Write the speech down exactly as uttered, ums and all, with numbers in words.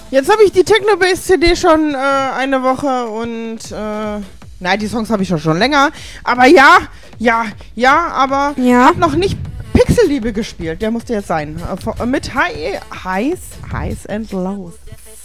Jetzt habe ich die Technobase-C D schon äh, eine Woche und äh, nein, die Songs habe ich schon schon länger. Aber ja, ja, ja, aber Ja. hab noch nicht Pixelliebe gespielt. Der musste jetzt sein. Äh, mit High, Highs, Highs and Lows.